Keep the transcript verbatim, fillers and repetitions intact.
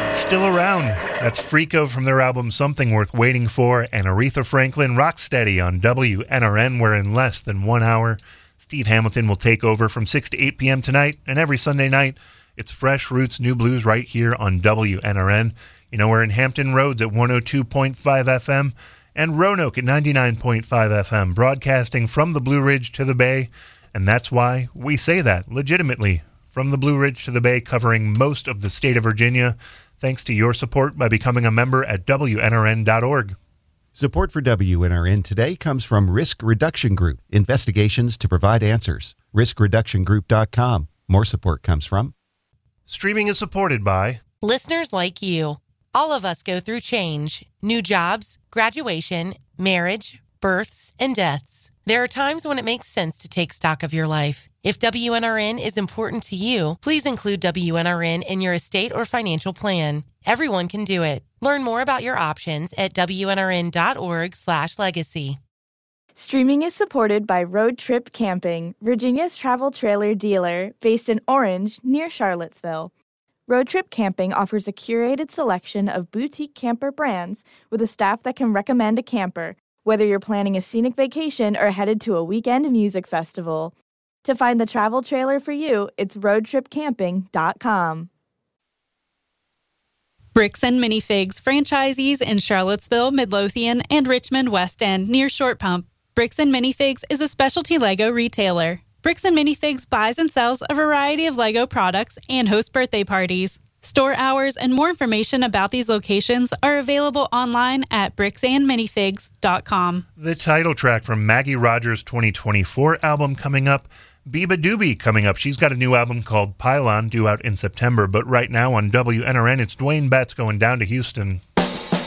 Still Around. That's Freako from their album Something Worth Waiting For, and Aretha Franklin, Rocksteady on W N R N, where in less than one hour, Steve Hamilton will take over from six to eight p.m. tonight, and every Sunday night, it's Fresh Roots New Blues right here on W N R N. You know, we're in Hampton Roads at one oh two point five F M, and Roanoke at ninety-nine point five F M, broadcasting from the Blue Ridge to the Bay, and that's why we say that, legitimately, from the Blue Ridge to the Bay, covering most of the state of Virginia, thanks to your support by becoming a member at W N R N dot org. Support for W N R N today comes from Risk Reduction Group, investigations to provide answers. risk reduction group dot com. More support comes from... Streaming is supported by... listeners like you. All of us go through change, new jobs, graduation, marriage, births, and deaths. There are times when it makes sense to take stock of your life. If W N R N is important to you, please include W N R N in your estate or financial plan. Everyone can do it. Learn more about your options at W N R N dot org slash legacy. Streaming is supported by Road Trip Camping, Virginia's travel trailer dealer, based in Orange, near Charlottesville. Road Trip Camping offers a curated selection of boutique camper brands with a staff that can recommend a camper, whether you're planning a scenic vacation or headed to a weekend music festival. To find the travel trailer for you, it's road trip camping dot com. Bricks and Minifigs, franchisees in Charlottesville, Midlothian, and Richmond West End near Short Pump. Bricks and Minifigs is a specialty Lego retailer. Bricks and Minifigs buys and sells a variety of Lego products and hosts birthday parties. Store hours and more information about these locations are available online at bricks and minifigs dot com. The title track from Maggie Rogers' twenty twenty-four album coming up. Biba Doobie coming up. She's got a new album called Pylon due out in September, but right now on W N R N, it's Dwayne Betts going down to Houston.